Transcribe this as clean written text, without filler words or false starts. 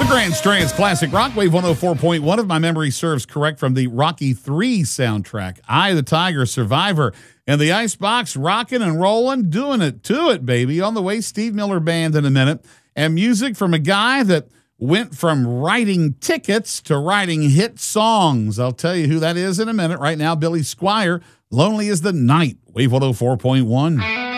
Grand Strands Classic Rock, Wave 104.1, if my memory serves correct, from the Rocky III soundtrack. Eye of the Tiger, Survivor, and the Icebox rocking and rolling, doing it to it, baby. On the way, Steve Miller Band in a minute. And music from a guy that went from writing tickets to writing hit songs. I'll tell you who that is in a minute. Right now, Billy Squier, Lonely as the Night, Wave 104.1.